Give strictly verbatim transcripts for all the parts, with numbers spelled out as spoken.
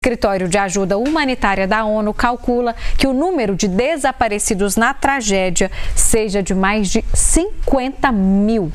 O Escritório de Ajuda Humanitária da ONU calcula que o número de desaparecidos na tragédia seja de mais de cinquenta mil.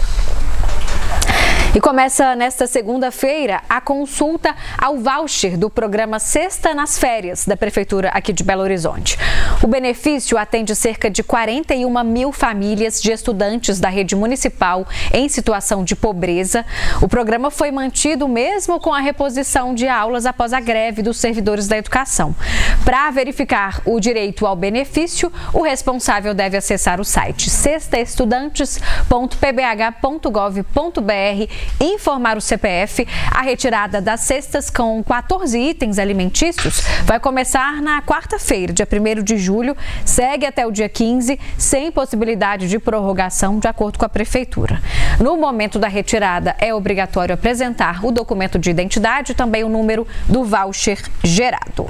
E começa nesta segunda-feira a consulta ao voucher do programa Sexta nas Férias da Prefeitura aqui de Belo Horizonte. O benefício atende cerca de quarenta e uma mil famílias de estudantes da rede municipal em situação de pobreza. O programa foi mantido mesmo com a reposição de aulas após a greve dos servidores da educação. Para verificar o direito ao benefício, o responsável deve acessar o site sextaestudantes ponto p b h ponto gov ponto b r, informar o C P F. A retirada das cestas com quatorze itens alimentícios vai começar na quarta-feira, dia primeiro de julho, segue até o dia quinze, sem possibilidade de prorrogação, de acordo com a Prefeitura. No momento da retirada, é obrigatório apresentar o documento de identidade e também o número do voucher gerado.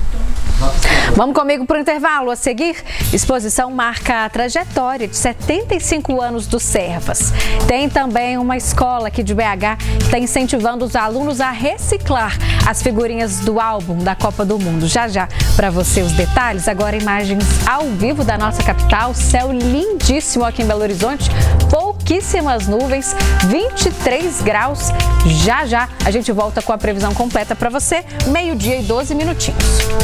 Vamos comigo para o intervalo. A seguir, exposição marca a trajetória de setenta e cinco anos do Servas. Tem também uma escola aqui de B H que está incentivando os alunos a reciclar as figurinhas do álbum da Copa do Mundo. Já já para você os detalhes. Agora imagens ao vivo da nossa capital. Céu lindíssimo aqui em Belo Horizonte. Pouquíssimas nuvens, vinte e três graus. Já já a gente volta com a previsão completa para você. Meio-dia e doze minutinhos.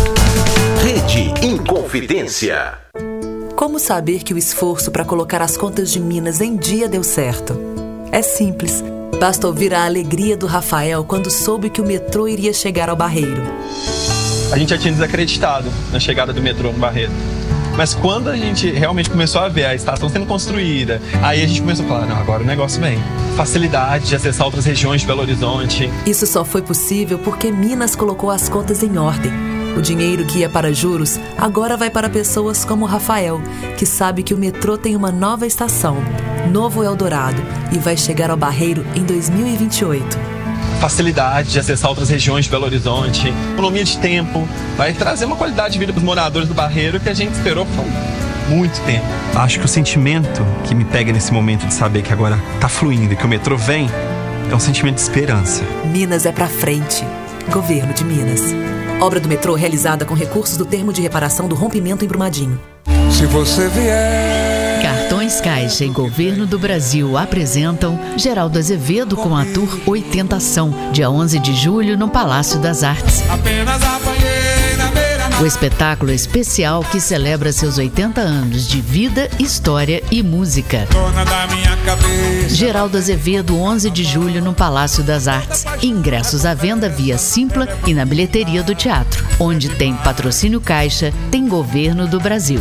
Rede Inconfidência. Como saber que o esforço para colocar as contas de Minas em dia deu certo? É simples. Basta ouvir a alegria do Rafael quando soube que o metrô iria chegar ao Barreiro. A gente já tinha desacreditado na chegada do metrô no Barreiro. Mas quando a gente realmente começou a ver a estação sendo construída, aí a gente começou a falar, não, agora o negócio vem. Facilidade de acessar outras regiões de Belo Horizonte. Isso só foi possível porque Minas colocou as contas em ordem. O dinheiro que ia para juros agora vai para pessoas como o Rafael, que sabe que o metrô tem uma nova estação, Novo Eldorado, e vai chegar ao Barreiro em dois mil e vinte e oito. Facilidade de acessar outras regiões de Belo Horizonte, economia de tempo, vai trazer uma qualidade de vida para os moradores do Barreiro que a gente esperou por muito tempo. Acho que o sentimento que me pega nesse momento de saber que agora está fluindo e que o metrô vem é um sentimento de esperança. Minas é pra frente. Governo de Minas. Obra do metrô realizada com recursos do termo de reparação do rompimento em Brumadinho. Se você vier... Cartões Caixa e Governo do Brasil apresentam Geraldo Azevedo com a Tour oitentação, dia onze de julho no Palácio das Artes. Apenas apanhei na beira. O espetáculo especial que celebra seus oitenta anos de vida, história e música. Dona da minha cabeça. Geraldo Azevedo, onze de julho no Palácio das Artes. Ingressos à venda via Simpla e na bilheteria do teatro. Onde tem patrocínio Caixa, tem Governo do Brasil.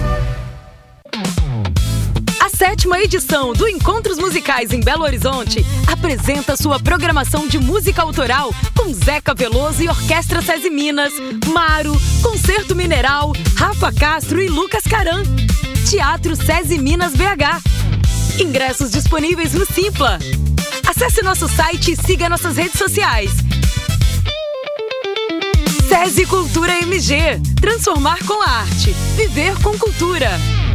A sétima edição do Encontros Musicais em Belo Horizonte apresenta sua programação de música autoral com Zeca Veloso e Orquestra SESI Minas, Maro, Concerto Mineral, Rafa Castro e Lucas Caran. Teatro SESI Minas B H. Ingressos disponíveis no Simpla. Acesse nosso site e siga nossas redes sociais. SESI Cultura M G. Transformar com a arte. Viver com cultura.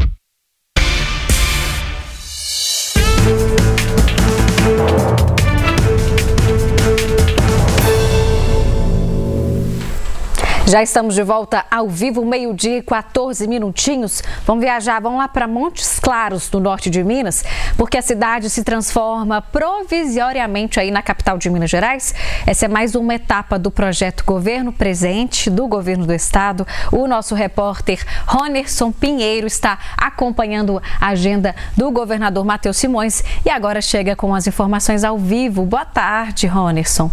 Já estamos de volta ao vivo, meio-dia e quatorze minutinhos. Vamos viajar, vamos lá para Montes Claros, no norte de Minas, porque a cidade se transforma provisoriamente aí na capital de Minas Gerais. Essa é mais uma etapa do projeto Governo Presente, do Governo do Estado. O nosso repórter Ronerson Pinheiro está acompanhando a agenda do governador Matheus Simões e agora chega com as informações ao vivo. Boa tarde, Ronerson.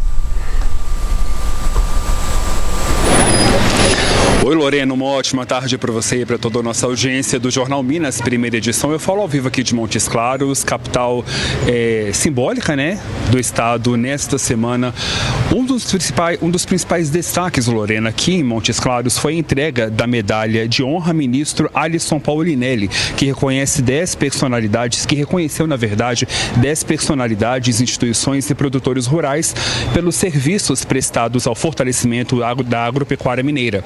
Oi, Lorena, uma ótima tarde para você e para toda a nossa audiência do Jornal Minas, primeira edição. Eu falo ao vivo aqui de Montes Claros, capital é, simbólica, né, do estado. Nesta semana, um dos, principais, um dos principais destaques, Lorena, aqui em Montes Claros foi a entrega da medalha de honra ao ministro Alisson Paulinelli, que reconhece dez personalidades, que reconheceu, na verdade, dez personalidades, instituições e produtores rurais pelos serviços prestados ao fortalecimento da agropecuária mineira. Ao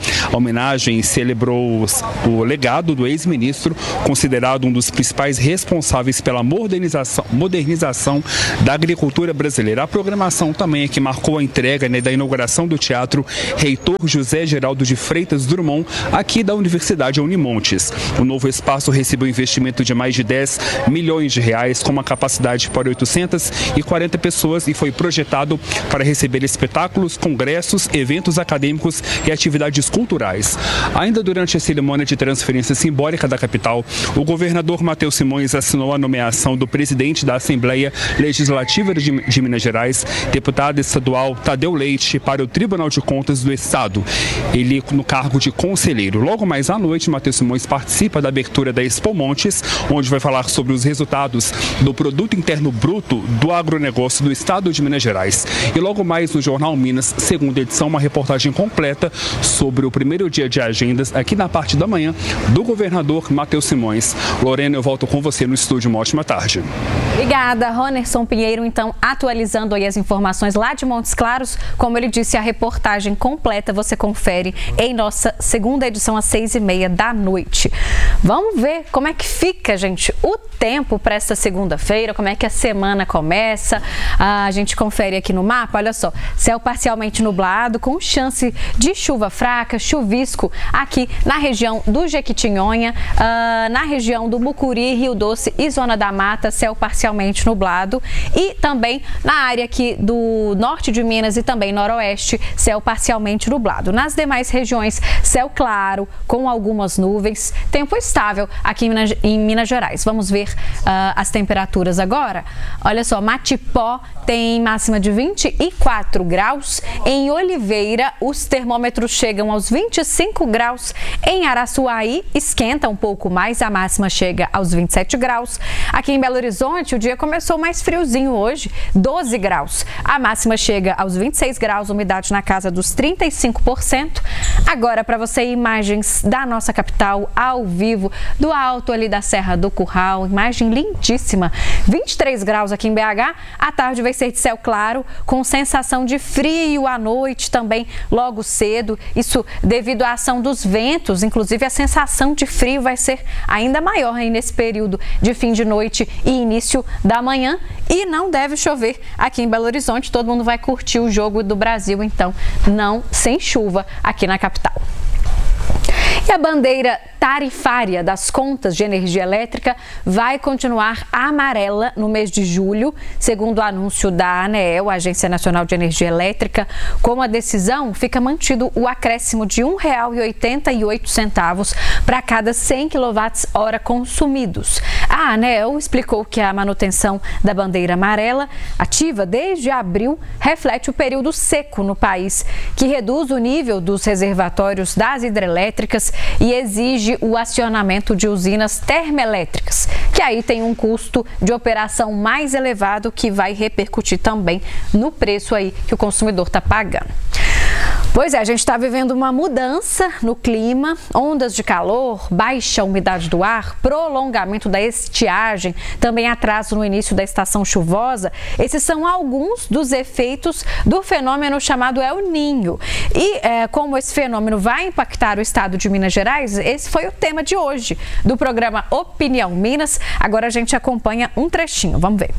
homenagem celebrou o legado do ex-ministro, considerado um dos principais responsáveis pela modernização, modernização da agricultura brasileira. A programação também é que marcou a entrega, né, da inauguração do Teatro Reitor José Geraldo de Freitas Drummond, aqui da Universidade Unimontes. O novo espaço recebeu investimento de mais de dez milhões de reais, com uma capacidade para oitocentas e quarenta pessoas, e foi projetado para receber espetáculos, congressos, eventos acadêmicos e atividades culturais. Ainda durante a cerimônia de transferência simbólica da capital, o governador Matheus Simões assinou a nomeação do presidente da Assembleia Legislativa de, de Minas Gerais, deputado estadual Tadeu Leite, para o Tribunal de Contas do Estado. Ele no cargo de conselheiro. Logo mais à noite, Matheus Simões participa da abertura da Expo Montes, onde vai falar sobre os resultados do Produto Interno Bruto do agronegócio do Estado de Minas Gerais. E logo mais no Jornal Minas, segunda edição, uma reportagem completa sobre o primeiro dia de agendas aqui na parte da manhã do governador Matheus Simões. Lorena, eu volto com você no estúdio. Uma ótima tarde. Obrigada, Ronerson Pinheiro. Então, atualizando aí as informações lá de Montes Claros, como ele disse, a reportagem completa você confere em nossa segunda edição às seis e meia da noite. Vamos ver como é que fica, gente, o tempo para esta segunda-feira, como é que a semana começa. Ah, a gente confere aqui no mapa, olha só, céu parcialmente nublado, com chance de chuva fraca, chuvisco aqui na região do Jequitinhonha, ah, na região do Mucuri, Rio Doce e Zona da Mata, céu parcialmente nublado, e também na área aqui do norte de Minas e também noroeste, céu parcialmente nublado. Nas demais regiões, céu claro, com algumas nuvens, tempo estável aqui em Minas, em Minas Gerais. Vamos ver uh, as temperaturas agora. Olha só, Matipó tem máxima de vinte e quatro graus. Em Oliveira, os termômetros chegam aos vinte e cinco graus. Em Araçuaí, esquenta um pouco mais, a máxima chega aos vinte e sete graus. Aqui em Belo Horizonte, o dia começou mais friozinho hoje, doze graus. A máxima chega aos vinte e seis graus, umidade na casa dos trinta e cinco por cento. Agora, para você, imagens da nossa capital ao vivo, do alto ali da Serra do Curral, imagem lindíssima. vinte e três graus aqui em B H, à tarde vai ser de céu claro, com sensação de frio à noite também logo cedo, isso devido à ação dos ventos, inclusive a sensação de frio vai ser ainda maior aí nesse período de fim de noite e início da manhã, e não deve chover aqui em Belo Horizonte, todo mundo vai curtir o jogo do Brasil, então não sem chuva aqui na capital. E a bandeira tarifária das contas de energia elétrica vai continuar amarela no mês de julho, segundo o anúncio da ANEEL, a Agência Nacional de Energia Elétrica. Com a decisão, fica mantido o acréscimo de um real e oitenta e oito centavos para cada cem quilowatt-hora consumidos. A ANEEL explicou que a manutenção da bandeira amarela, ativa desde abril, reflete o período seco no país, que reduz o nível dos reservatórios das hidrelétricas e exige o acionamento de usinas termoelétricas, que aí tem um custo de operação mais elevado que vai repercutir também no preço aí que o consumidor está pagando. Pois é, a gente está vivendo uma mudança no clima, ondas de calor, baixa umidade do ar, prolongamento da estiagem, também atraso no início da estação chuvosa. Esses são alguns dos efeitos do fenômeno chamado El Niño. E é, como esse fenômeno vai impactar o estado de Minas Gerais, esse foi o tema de hoje do programa Opinião Minas. Agora a gente acompanha um trechinho, vamos ver.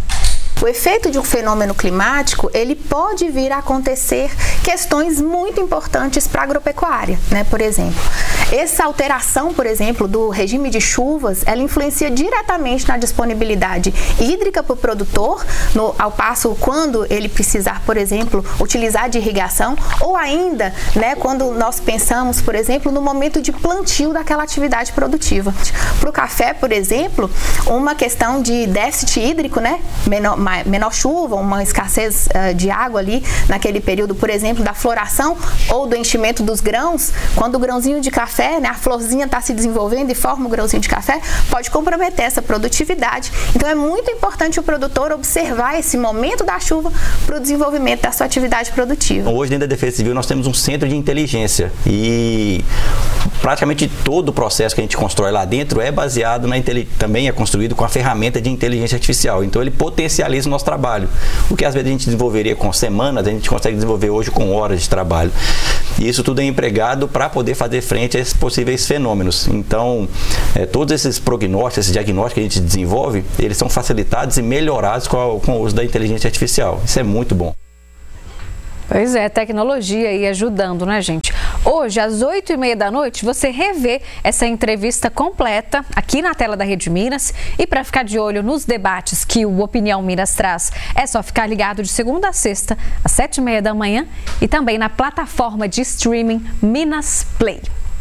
O efeito de um fenômeno climático, ele pode vir a acontecer questões muito importantes para a agropecuária, né? Por exemplo, essa alteração, por exemplo, do regime de chuvas, ela influencia diretamente na disponibilidade hídrica para o produtor, no, ao passo quando ele precisar, por exemplo, utilizar de irrigação, ou ainda, né, quando nós pensamos, por exemplo, no momento de plantio daquela atividade produtiva. Para o café, por exemplo, uma questão de déficit hídrico, né, menor, menor chuva, uma escassez uh, de água ali naquele período, por exemplo, da floração ou do enchimento dos grãos, quando o grãozinho de café, né, a florzinha está se desenvolvendo e forma o grãozinho de café, pode comprometer essa produtividade. Então é muito importante o produtor observar esse momento da chuva para o desenvolvimento da sua atividade produtiva. Hoje, dentro da Defesa Civil, nós temos um centro de inteligência e praticamente todo o processo que a gente constrói lá dentro é baseado na também é construído com a ferramenta de inteligência artificial. Então ele potencializa o nosso trabalho. O que às vezes a gente desenvolveria com semanas, a gente consegue desenvolver hoje com horas de trabalho. e isso tudo é empregado para poder fazer frente a esses possíveis fenômenos. Então, é, todos esses prognósticos, esses diagnósticos que a gente desenvolve, eles são facilitados e melhorados com, a, com o uso da inteligência artificial. Isso é muito bom. Pois é, tecnologia aí ajudando, né, gente? Hoje, às oito e meia da noite, você revê essa entrevista completa aqui na tela da Rede Minas. E para ficar de olho nos debates que o Opinião Minas traz, é só ficar ligado de segunda a sexta, às sete e meia da manhã, e também na plataforma de streaming Minas Play.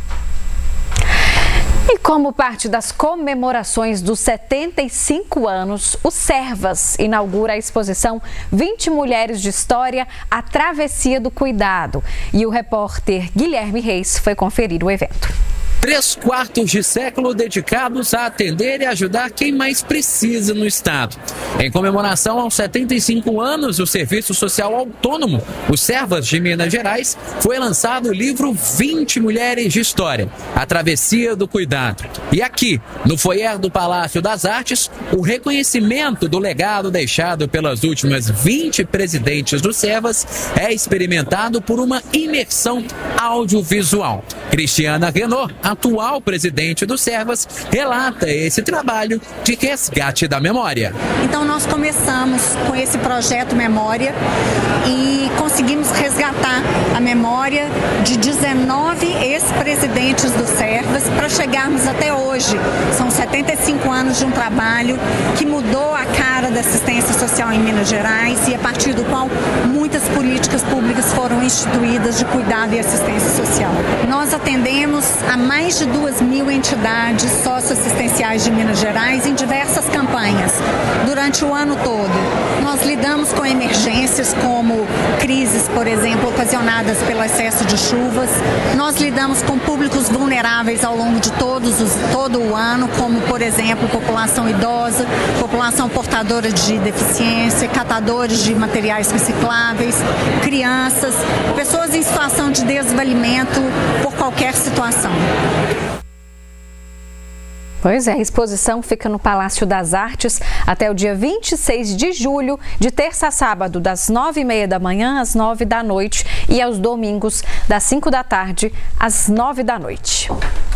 E como parte das comemorações dos setenta e cinco anos, o Servas inaugura a exposição vinte Mulheres de História, a Travessia do Cuidado. E o repórter Guilherme Reis foi conferir o evento. Três quartos de século dedicados a atender e ajudar quem mais precisa no estado. Em comemoração aos setenta e cinco anos do Serviço Social Autônomo, o Servas de Minas Gerais, foi lançado o livro vinte Mulheres de História, a Travessia do Cuidado. E aqui, no foyer do Palácio das Artes, o reconhecimento do legado deixado pelas últimas vinte presidentes do Servas é experimentado por uma imersão audiovisual. Cristiana Renault, atual presidente do Servas, relata esse trabalho de resgate da memória. Então nós começamos com esse projeto Memória e conseguimos resgatar a memória de dezenove ex-presidentes do Servas para chegarmos até hoje. São setenta e cinco anos de um trabalho que mudou a cara da assistência social em Minas Gerais e a partir do qual muitas políticas públicas foram instituídas de cuidado e assistência social. Nós atendemos a mais de duas mil entidades socioassistenciais de Minas Gerais em diversas campanhas durante o ano todo. Nós lidamos com emergências como crises, por exemplo, ocasionadas pelo excesso de chuvas. Nós lidamos com públicos vulneráveis ao longo de todos os, todo o ano, como, por exemplo, população idosa, população portadora de deficiência, catadores de materiais recicláveis, crianças, pessoas em situação de desvalimento por qualquer situação. Pois é, a exposição fica no Palácio das Artes até o dia vinte e seis de julho, de terça a sábado, das nove e meia da manhã às nove da noite e aos domingos, das cinco da tarde às nove da noite.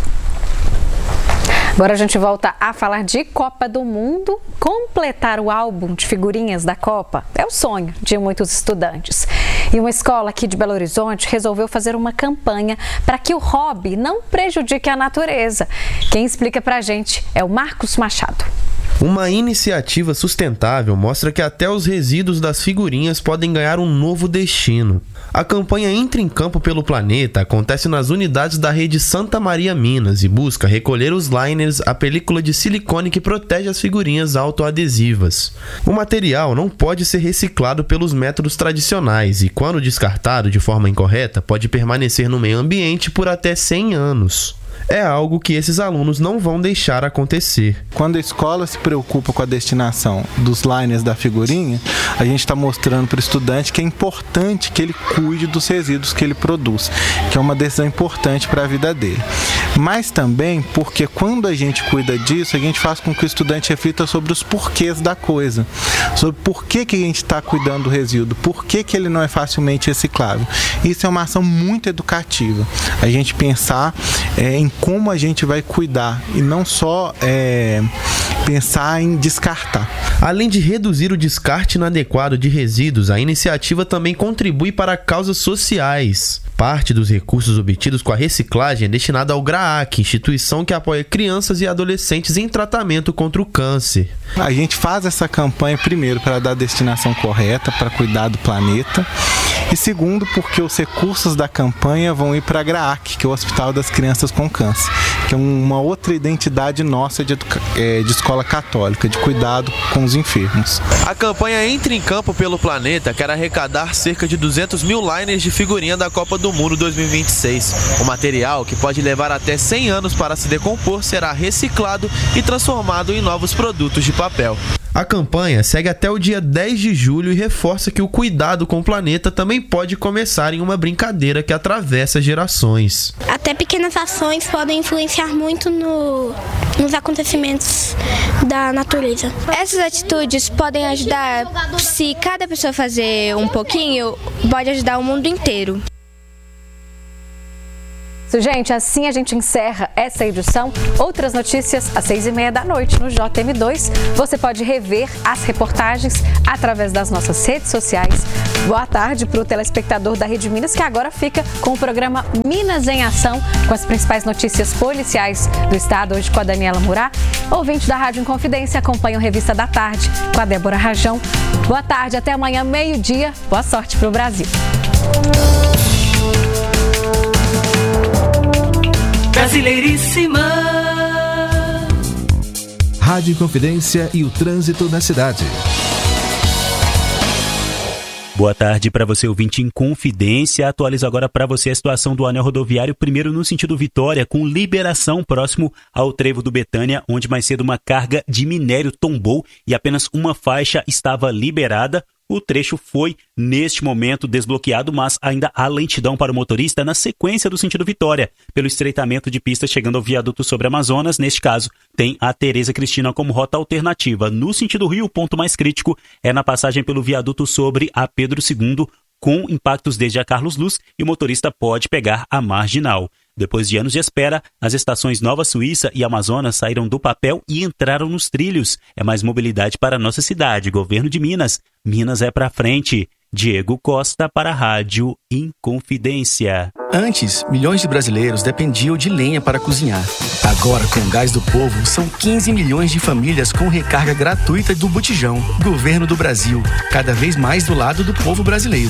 Agora a gente volta a falar de Copa do Mundo. Completar o álbum de figurinhas da Copa é o sonho de muitos estudantes. E uma escola aqui de Belo Horizonte resolveu fazer uma campanha para que o hobby não prejudique a natureza. Quem explica pra gente é o Marcos Machado. Uma iniciativa sustentável mostra que até os resíduos das figurinhas podem ganhar um novo destino. A campanha Entre em Campo pelo Planeta acontece nas unidades da rede Santa Maria Minas e busca recolher os liners, a película de silicone que protege as figurinhas autoadesivas. O material não pode ser reciclado pelos métodos tradicionais e, quando descartado de forma incorreta, pode permanecer no meio ambiente por até cem anos. É algo que esses alunos não vão deixar acontecer. Quando a escola se preocupa com a destinação dos liners da figurinha, a gente está mostrando para o estudante que é importante que ele cuide dos resíduos que ele produz, que é uma decisão importante para a vida dele. Mas também porque quando a gente cuida disso, a gente faz com que o estudante reflita sobre os porquês da coisa, sobre por que, que a gente está cuidando do resíduo, por que, que ele não é facilmente reciclável. Isso é uma ação muito educativa. A gente pensar é, em como a gente vai cuidar e não só é, pensar em descartar. Além de reduzir o descarte inadequado de resíduos, a iniciativa também contribui para causas sociais. Parte dos recursos obtidos com a reciclagem é destinada ao GRAAC, instituição que apoia crianças e adolescentes em tratamento contra o câncer. A gente faz essa campanha, primeiro, para dar a destinação correta, para cuidar do planeta, e segundo, porque os recursos da campanha vão ir para a GRAAC, que é o Hospital das Crianças com Câncer, que é uma outra identidade nossa de, educa... de escola católica, de cuidado com os enfermos. A campanha Entre em Campo pelo Planeta quer arrecadar cerca de duzentos mil liners de figurinha da Copa do Mundo dois mil e vinte e seis. O material, que pode levar até cem anos para se decompor, será reciclado e transformado em novos produtos de papel. A campanha segue até o dia dez de julho e reforça que o cuidado com o planeta também pode começar em uma brincadeira que atravessa gerações. Até pequenas ações podem influenciar muito no, nos acontecimentos da natureza. Essas atitudes podem ajudar, se cada pessoa fazer um pouquinho, pode ajudar o mundo inteiro. Gente, assim a gente encerra essa edição. Outras notícias às seis e meia da noite no J M dois. Você pode rever as reportagens através das nossas redes sociais. Boa tarde para o telespectador da Rede Minas, que agora fica com o programa Minas em Ação, com as principais notícias policiais do estado, hoje com a Daniela Murá. Ouvinte da Rádio Inconfidência, acompanha o Revista da Tarde com a Débora Rajão. Boa tarde, até amanhã, meio-dia. Boa sorte para o Brasil. Brasileiríssima. Rádio Inconfidência e o trânsito na cidade. Boa tarde para você, ouvinte Inconfidência. Atualizo agora para você a situação do anel rodoviário, primeiro no sentido Vitória, com liberação próximo ao trevo do Betânia, onde mais cedo uma carga de minério tombou e apenas uma faixa estava liberada. O trecho foi, neste momento, desbloqueado, mas ainda há lentidão para o motorista na sequência do sentido Vitória, pelo estreitamento de pista chegando ao viaduto sobre Amazonas. Neste caso, tem a Tereza Cristina como rota alternativa. No sentido Rio, o ponto mais crítico é na passagem pelo viaduto sobre a Pedro segundo, com impactos desde a Carlos Luz, e o motorista pode pegar a marginal. Depois de anos de espera, as estações Nova Suíça e Amazonas saíram do papel e entraram nos trilhos. É mais mobilidade para a nossa cidade. Governo de Minas. Minas é pra frente. Diego Costa para a Rádio Inconfidência. Antes, milhões de brasileiros dependiam de lenha para cozinhar. Agora, com o Gás do Povo, são quinze milhões de famílias com recarga gratuita do botijão. Governo do Brasil, cada vez mais do lado do povo brasileiro.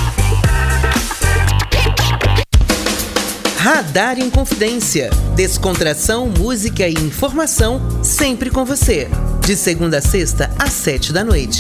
Radar Inconfidência. Descontração, música e informação sempre com você. De segunda a sexta, às sete da noite.